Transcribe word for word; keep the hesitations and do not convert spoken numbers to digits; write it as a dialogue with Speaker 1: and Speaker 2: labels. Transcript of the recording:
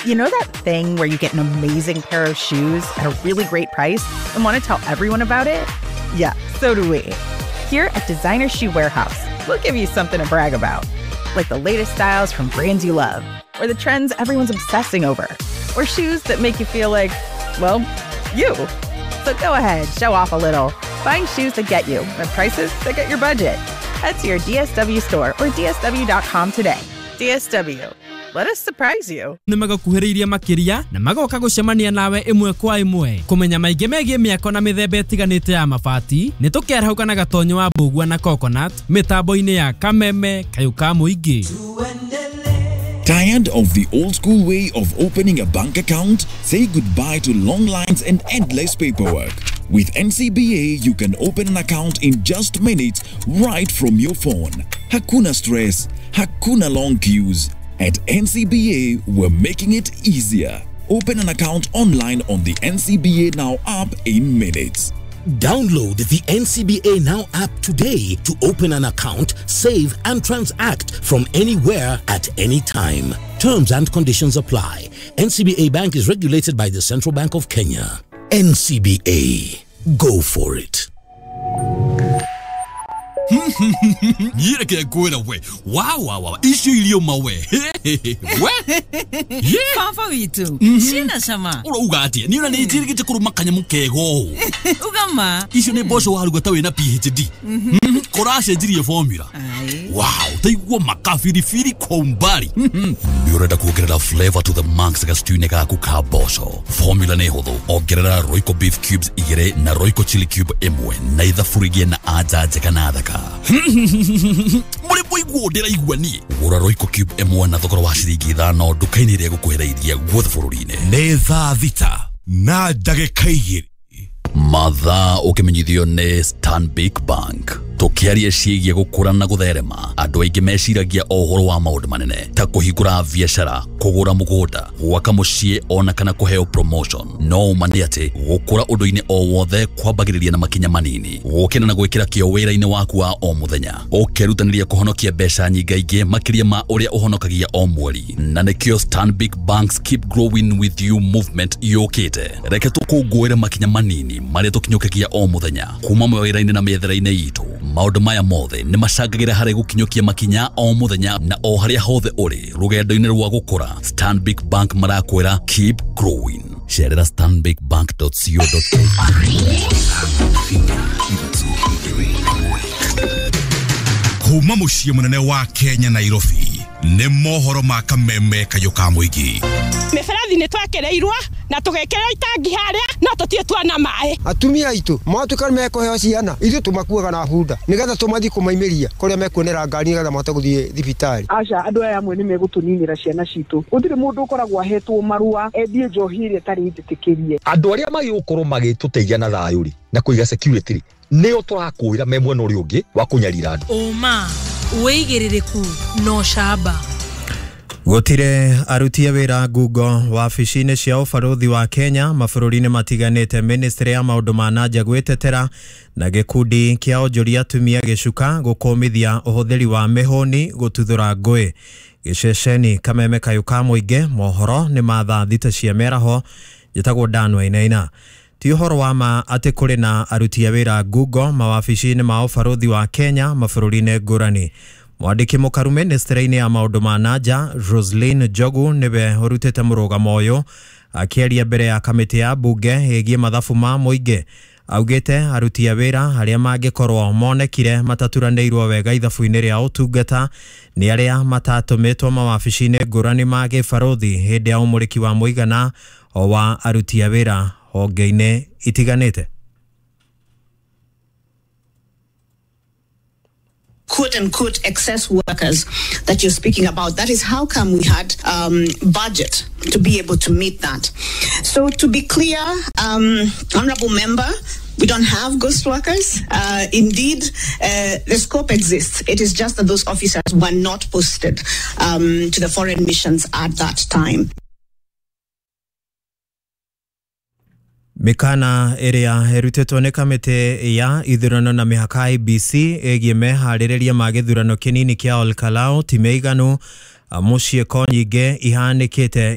Speaker 1: You know that thing where you get an amazing pair of shoes at a really great price and want to tell everyone about it? Yeah, so do we. Here at Designer Shoe Warehouse, we'll give you something to brag about, like the latest styles from brands you love, or the trends everyone's obsessing over, or shoes that make you feel like, well, you. So go ahead, show off a little. Find shoes that get you at prices that get your budget. Head to your D S W store or D S W dot com today. D S W. Let us surprise you.
Speaker 2: Nimagakuhiriria makiria na magoka gucemania nawe imwe kwa imwe kumenya maige megie miako na mithemba itiganite ya mabati nitukerahauka na gatonyo wa mbugua na coconut mitambo-ini ya Kameme Kayuka Muingi.
Speaker 3: Tired of the old school way of opening a bank account? Say goodbye to long lines and endless paperwork. With N C B A, you can open an account in just minutes right from your phone. Hakuna stress, hakuna long queues. At N C B A, we're making it easier. Open an account online on the N C B A Now app in minutes.
Speaker 4: Download the N C B A Now app today to open an account, save and transact from anywhere at any time. Terms and conditions apply. N C B A Bank is regulated by the Central Bank of Kenya. N C B A. Go for it.
Speaker 5: Yira ke kwera we. Wow wow wow. Ishu ilio mawe. We.
Speaker 6: Yeah. Papa witu. Shina shama.
Speaker 5: Ura ugati. Ni una ni tiri kite kuruma kanyamu kego.
Speaker 6: Ugama.
Speaker 5: Ishu ne bosho wa rugo tawe na P H D. Mhm. Korashe jiri formula. Wow. Taigwa makafiri firi kwa umbali. Yureda kugerera flavor to the max gastuneka kuka bosho. Formula ne hodo. Ogerera Royco beef cubes igere na Royco chili cube emwe. Na itha furigie na aja jekanadaka. Muri boy dera igwani ura Royco cube emwe na thogoro wa ciringi ithano dukaini ria gukuherairia guothe bururine
Speaker 4: Nĩ thaa thita na ndagĩka igĩrĩ.
Speaker 5: Mathaa ũkĩmenyithio nĩ Stanbic Bank. Tukiaria ciĩgiĩ gũkũra na gũtherema, andũ aingĩ meciragia ũhoro wa maũndũ manene ta kũhingũra biacara, kũgũra mũgũnda, gwaka mũciĩ ona kana kũheo promotion. No ma nĩ atĩ gũkũra ũndũ-inĩ o wothe kwambagĩrĩria na makinya manini, gũkena na gwĩkĩra kĩyo wĩra-inĩ waku wa o mũthenya, ũkerutanĩria kũhonokia mbeca nyingaingĩ makĩria ma ũrĩa ũhonokagia o mweri. Na nĩkĩo Stanbic Bank's Keep Growing With You movement yũkĩte. Reke tũkũngũĩre makinya manini marĩa tũkinyũkagia o mũthenya kuma mawĩra-inĩ na mĩethere-inĩ itũ. Maũndũ maya mothe nĩ macangagĩra harĩ gũkinyũkia makinya o mũthenya na o harĩa hothe ũrĩ rũgendo-inĩ rwa gũkũra. Stanbic Bank marakwĩra keep growing. Cerera stanbic bank dot co dot k e.
Speaker 4: Kuma mũciĩ mũnene wa Kenya Nairobi nĩ mohoro ma Kameme Kayuka Muingi.
Speaker 7: Mĩberethi nĩ twekereirwo na tũgekĩra itangi harĩa no tũtie twana maĩ.
Speaker 8: Atumia aitũ matuĩka mekũheo ciana ithuĩ tũmakuaga na bunda nĩgetha tũmathiĩ kũmaimĩria kũrĩa mekuonera ngari nĩgetha mahote gũthiĩ thibitarĩ.
Speaker 9: Aca andũ aya amwe nĩ megũtũninĩra ciana citũ. Gũtirĩ mũndũ ũkoragwo ahetwo marũa endie njohi ĩrĩa ĩtarĩ njĩtĩkĩrie.
Speaker 10: Andũ arĩa magĩgũkorwo magĩtũteithia na thayũ rĩ na kũiga security nĩo tũrakũĩra me mwena ũrĩa ũngĩ wa kũnyarira andũ.
Speaker 6: Oma wĩigĩrĩrĩku no shamba.
Speaker 11: Gutire aruti a wĩra ngungo wabici-inĩ cia ũbarũthi wa Kenya mabũrũri-inĩ matiganĩte. Ministry ya maũndũ ma nanja gwĩtetera na gĩkundi kĩa onjoria atumia gĩcuka gũkũmithia ũhũthĩri wa mĩhũni gũtuthũra ngũĩ. Gĩceceni Kameme Kayuka Muingi mohoro nĩ mathaa thita cia mĩaraho njĩtagwo Dan Wainaina. Ti ũhoro wa ma atĩ kũrĩ na aruti a wĩra ngungo mawabici-inĩ ma ũbarũthi wa Kenya mabũrũri-inĩ ngũrani. Mwandiki mũkaru ministry-inĩ ya maũndũ ma nanja Roslyn Jogu nĩwe ũrutĩte mũrũgamo ũyũ akĩaria mbere ya kamĩtĩ ya bunge ĩgiĩ mathabu ma mũingĩ. Augĩte aruti a wĩra arĩa mangĩkorwo monekire mataturanĩirwo wega ithabu-inĩ rĩa ũtungata nĩ arĩa matatũmĩtwo mawabici-inĩ ngũrani ma gĩbarũthi hĩndĩ ya ũmũrĩki wa mũigana wa aruti a wĩra honge-inĩ itiganĩte.
Speaker 12: Quote unquote excess workers that you're speaking about. That is how come we had um, budget to be able to meet that. So to be clear, um, honorable member, we don't have ghost workers. Uh, indeed, uh, the scope exists. It is just that those officers were not posted um, to the foreign missions at that time.
Speaker 11: Mikana ĩrĩa ĩrutĩtwo nĩ kamĩtĩ ya ithurano na mĩhaka I B C ĩgiĩ meharĩrĩria ma gĩthurano kĩnini kĩa Ol Kalou ti mĩiganu. Mũciĩ ko nyingĩ ihanĩkĩte